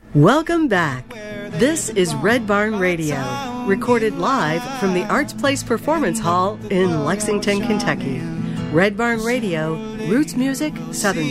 Welcome back. This is Red Barn Radio, recorded live from the Arts Place Performance Hall in Lexington, Kentucky. Red Barn Radio, roots music, southern